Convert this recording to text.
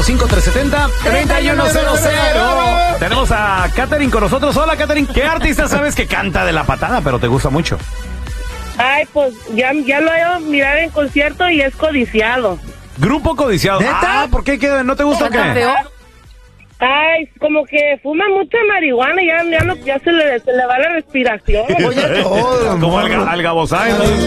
1-855-370-3100. Tenemos a Katherine con nosotros. Hola, Katherine. ¿Qué artista sabes que canta de la patada, pero te gusta mucho? Ay, pues ya lo he mirado en concierto y es Codiciado. Grupo Codiciado. ¿Neta? ¿Por qué? ¿No te gusta o qué? Ay, como que fuma mucha marihuana y ya se le va la respiración. Oye, todo, Como al Gabosay, ¿no?